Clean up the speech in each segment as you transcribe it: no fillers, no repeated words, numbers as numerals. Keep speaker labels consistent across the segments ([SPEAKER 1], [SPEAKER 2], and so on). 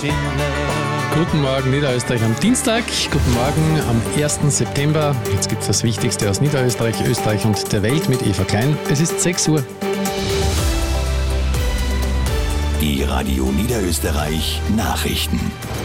[SPEAKER 1] Guten Morgen Niederösterreich am Dienstag, guten Morgen am 1. September. Jetzt gibt es das Wichtigste aus Niederösterreich, Österreich und der Welt mit Eva Klein. Es ist 6 Uhr.
[SPEAKER 2] Die Radio Niederösterreich Nachrichten.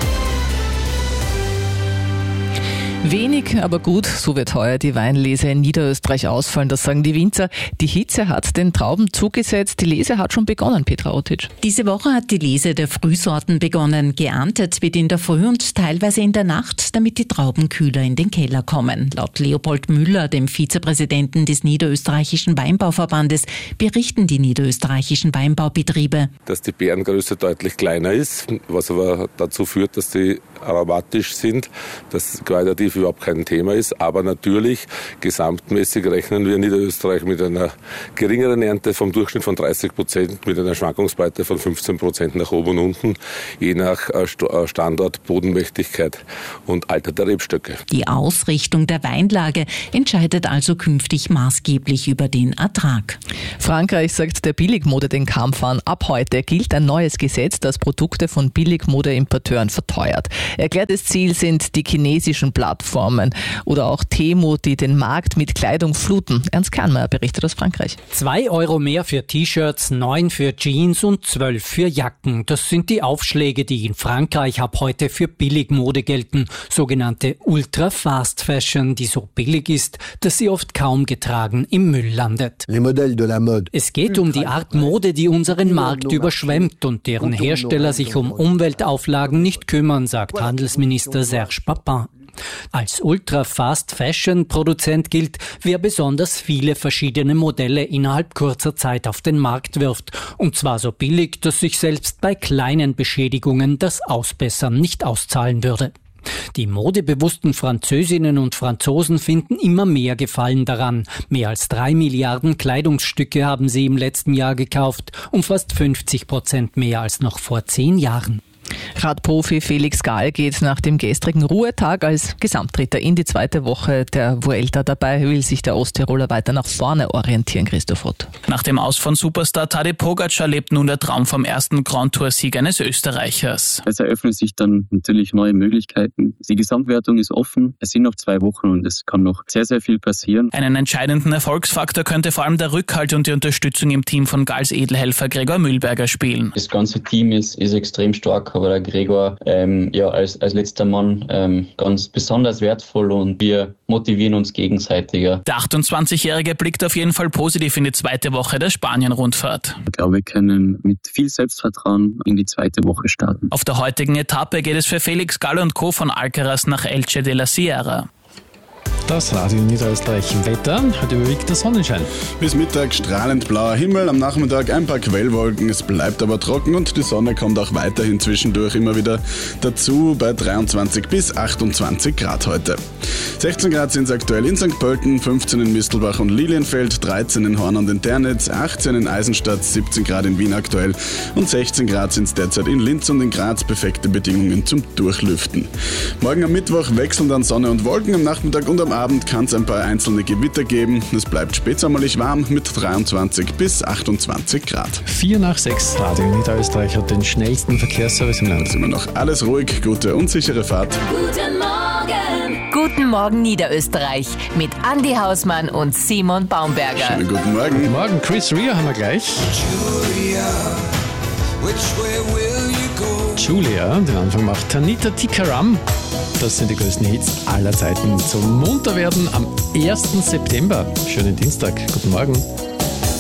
[SPEAKER 3] Wenig, aber gut, so wird heuer die Weinlese in Niederösterreich ausfallen, das sagen die Winzer. Die Hitze hat den Trauben zugesetzt, die Lese hat schon begonnen, Petra Otic.
[SPEAKER 4] Diese Woche hat die Lese der Frühsorten begonnen. Geerntet wird in der Früh und teilweise in der Nacht, damit die Trauben kühler in den Keller kommen. Laut Leopold Müller, dem Vizepräsidenten des Niederösterreichischen Weinbauverbandes, berichten die niederösterreichischen Weinbaubetriebe,
[SPEAKER 5] dass die Beerengröße deutlich kleiner ist, was aber dazu führt, dass sie aromatisch sind, dass qualitativ überhaupt kein Thema ist. Aber natürlich, gesamtmäßig rechnen wir in Niederösterreich mit einer geringeren Ernte vom Durchschnitt von 30%, mit einer Schwankungsbreite von 15% nach oben und unten, je nach Standort, Bodenmächtigkeit und Alter der Rebstöcke.
[SPEAKER 4] Die Ausrichtung der Weinlage entscheidet also künftig maßgeblich über den Ertrag.
[SPEAKER 3] Frankreich sagt der Billigmode den Kampf an. Ab heute gilt ein neues Gesetz, das Produkte von Billigmode-Importeuren verteuert. Erklärtes Ziel sind die chinesischen Plattformen oder auch Temu, die den Markt mit Kleidung fluten. Ernst Kahnmeier berichtet aus Frankreich.
[SPEAKER 6] 2 Euro mehr für T-Shirts, 9 für Jeans und 12 für Jacken. Das sind die Aufschläge, die in Frankreich ab heute für Billigmode gelten. Sogenannte Ultra-Fast-Fashion, die so billig ist, dass sie oft kaum getragen im Müll landet. Es geht um die Art Mode, die unseren Markt überschwemmt und deren Hersteller sich um Umweltauflagen nicht kümmern, sagt Handelsminister Serge Papin. Als Ultra-Fast-Fashion-Produzent gilt, wer besonders viele verschiedene Modelle innerhalb kurzer Zeit auf den Markt wirft. Und zwar so billig, dass sich selbst bei kleinen Beschädigungen das Ausbessern nicht auszahlen würde. Die modebewussten Französinnen und Franzosen finden immer mehr Gefallen daran. Mehr als 3 Milliarden Kleidungsstücke haben sie im letzten Jahr gekauft, um fast 50% mehr als noch vor 10 Jahren.
[SPEAKER 3] Radprofi Felix Gall geht nach dem gestrigen Ruhetag als Gesamtdritter in die zweite Woche der Vuelta. Dabei will sich der Osttiroler weiter nach vorne orientieren, Christoph Ott.
[SPEAKER 7] Nach dem Aus von Superstar Tadej Pogačar lebt nun der Traum vom ersten Grand Tour-Sieg eines Österreichers.
[SPEAKER 8] Es eröffnen sich dann natürlich neue Möglichkeiten. Die Gesamtwertung ist offen. Es sind noch 2 Wochen und es kann noch sehr, sehr viel passieren.
[SPEAKER 7] Einen entscheidenden Erfolgsfaktor könnte vor allem der Rückhalt und die Unterstützung im Team von Galls Edelhelfer Gregor Mühlberger spielen.
[SPEAKER 8] Das ganze Team ist extrem stark, aber der Gregor als letzter Mann ganz besonders wertvoll und wir motivieren uns gegenseitiger.
[SPEAKER 7] Der 28-Jährige blickt auf jeden Fall positiv in die zweite Woche der Spanien-Rundfahrt.
[SPEAKER 8] Ich glaube, wir können mit viel Selbstvertrauen in die zweite Woche starten.
[SPEAKER 7] Auf der heutigen Etappe geht es für Felix Gall und Co. von Alcaraz nach Elche de la Sierra.
[SPEAKER 1] Das Radio Niederösterreich Wetter, heute überwiegt der Sonnenschein.
[SPEAKER 9] Bis Mittag strahlend blauer Himmel, am Nachmittag ein paar Quellwolken, es bleibt aber trocken und die Sonne kommt auch weiterhin zwischendurch immer wieder dazu bei 23 bis 28 Grad heute. 16 Grad sind es aktuell in St. Pölten, 15 in Mistelbach und Lilienfeld, 13 in Horn und in Ternitz, 18 in Eisenstadt, 17 Grad in Wien aktuell und 16 Grad sind es derzeit in Linz und in Graz, perfekte Bedingungen zum Durchlüften. Morgen am Mittwoch wechseln dann Sonne und Wolken, am Nachmittag und am Abend kann es ein paar einzelne Gewitter geben. Es bleibt spätsommerlich warm mit 23 bis 28 Grad.
[SPEAKER 1] 4 nach 6, Radio Niederösterreich hat den schnellsten Verkehrsservice im Land.
[SPEAKER 9] Es ist immer noch alles ruhig, gute und sichere Fahrt.
[SPEAKER 10] Guten Morgen! Guten Morgen Niederösterreich mit Andi Hausmann und Simon Baumberger.
[SPEAKER 9] Schönen guten Morgen.
[SPEAKER 1] Guten Morgen, Chris Rea haben wir gleich. Julia, den Anfang macht Tanita Tikaram. Das sind die größten Hits aller Zeiten. Zum Munterwerden am 1. September. Schönen Dienstag. Guten Morgen.